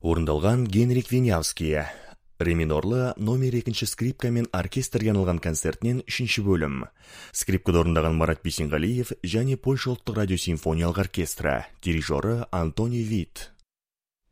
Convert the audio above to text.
Орындалған Генрик Винявский. Ре минорлы номер 2 скрипка мен оркестрге арналган концертнен 3 бөлім. Скрипкада орындаган Марат Бейсенғалиев және Польша ұлттық радиосимфониялық оркестрі, дирижері Антоний Вит.